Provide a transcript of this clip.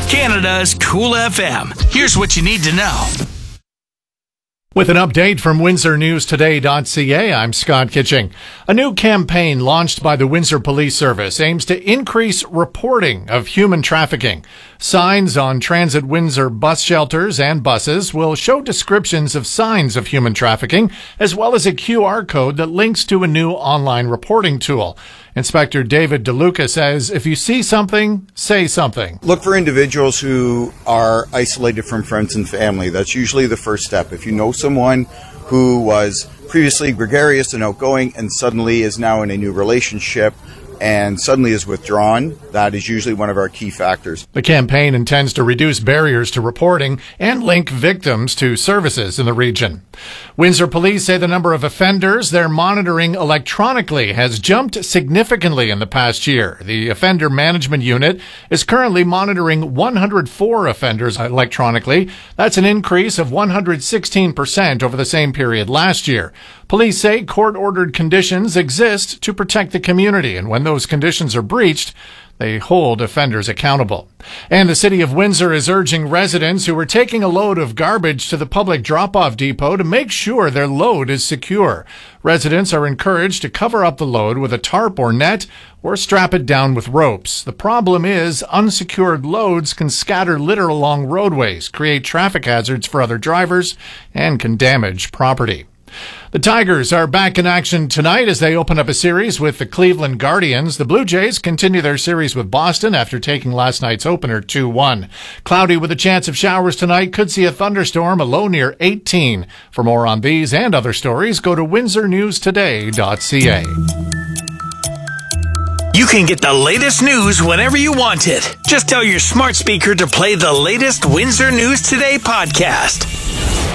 Canada's Cool FM. Here's what you need to know. With an update from WindsorNewsToday.ca, I'm Scott Kitching. A new campaign launched by the Windsor Police Service aims to increase reporting of human trafficking. Signs on Transit Windsor bus shelters and buses will show descriptions of signs of human trafficking, as well as a QR code that links to a new online reporting tool. Inspector David DeLuca says, if you see something, say something. Look for individuals who are isolated from friends and family. That's usually the first step. If you know someone who was previously gregarious and outgoing and suddenly is now in a new relationship and suddenly is withdrawn, that is usually one of our key factors. The campaign intends to reduce barriers to reporting and link victims to services in the region. Windsor police say the number of offenders they're monitoring electronically has jumped significantly in the past year. The Offender Management Unit is currently monitoring 104 offenders electronically. That's an increase of 116% over the same period last year. Police say court-ordered conditions exist to protect the community, and when those conditions are breached, they hold offenders accountable. And the City of Windsor is urging residents who are taking a load of garbage to the public drop-off depot to make sure their load is secure. Residents are encouraged to cover up the load with a tarp or net or strap it down with ropes. The problem is unsecured loads can scatter litter along roadways, create traffic hazards for other drivers, and can damage property. The Tigers are back in action tonight as they open up a series with the Cleveland Guardians. The Blue Jays continue their series with Boston after taking last night's opener 2-1. Cloudy with a chance of showers tonight. Could see a thunderstorm, a low near 18. For more on these and other stories, go to WindsorNewsToday.ca. You can get the latest news whenever you want it. Just tell your smart speaker to play the latest Windsor News Today podcast.